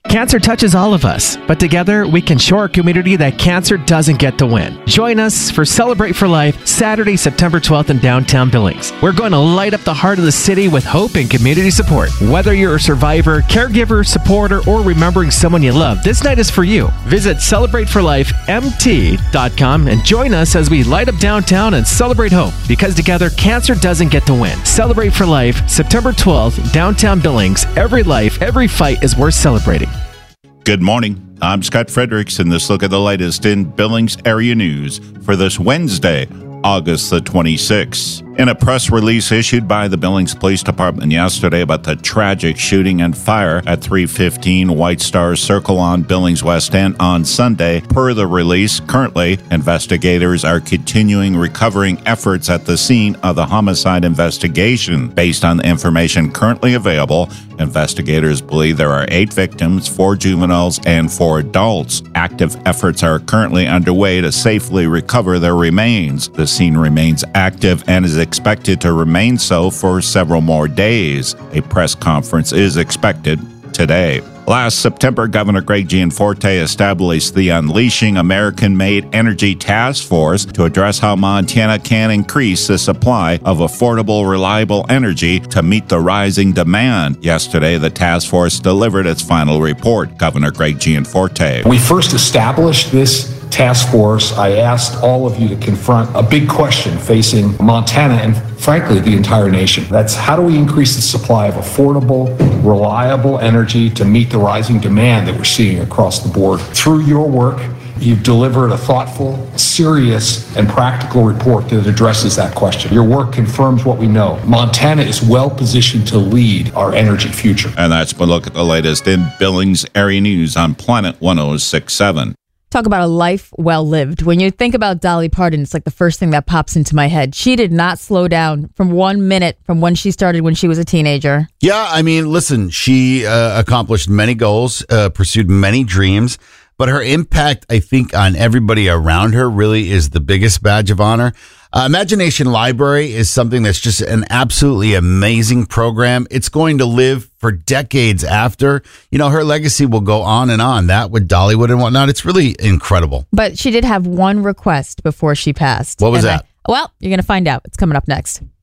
Cancer touches all of us, but together we can show our community that cancer doesn't get to win. Join us for Celebrate for Life, Saturday, September 12th in downtown Billings. We're going to light up the heart of the city with hope and community support. Whether you're a survivor, caregiver, supporter, or remembering someone you love, this night is for you. Visit celebrateforlifemt.com and join us as we light up downtown and celebrate hope, because together cancer doesn't get to win. Celebrate for Life, September 12th, downtown Billings. Every life, every fight is worth celebrating. Good morning. I'm Scott Fredericks, and this look at the latest in Billings area news for this Wednesday, August the 26th. In a press release issued by the Billings Police Department yesterday about the tragic shooting and fire at 315 White Star Circle on Billings West End on Sunday, per the release, currently, investigators are continuing recovering efforts at the scene of the homicide investigation. Based on the information currently available, investigators believe there are 8 victims, 4 juveniles, and 4 adults. Active efforts are currently underway to safely recover their remains. The scene remains active and is expected to remain so for several more days. A press conference is expected today. Last September, Governor Greg Gianforte established the Unleashing American-Made Energy Task Force to address how Montana can increase the supply of affordable, reliable energy to meet the rising demand. Yesterday, the task force delivered its final report. Governor Greg Gianforte. We first established this task force. I asked all of you to confront a big question facing Montana and, frankly, the entire nation. That's how do we increase the supply of affordable, reliable energy to meet the rising demand that we're seeing across the board. Through your work, you've delivered a thoughtful, serious, and practical report that addresses that question. Your work confirms what we know. Montana is well positioned to lead our energy future. And that's a look at the latest in Billings area news on Planet 106.7. Talk about a life well lived. When you think about Dolly Parton, it's like the first thing that pops into my head. She did not slow down from 1 minute from when she started when she was a teenager. Yeah, I mean, listen, she accomplished many goals, pursued many dreams, but her impact, I think, on everybody around her really is the biggest badge of honor. Imagination Library is something that's just an absolutely amazing program. It's going to live for decades after. You know, her legacy will go on and on. That with Dollywood and whatnot. It's really incredible. But she did have one request before she passed. What was that? Well, you're going to find out. It's coming up next.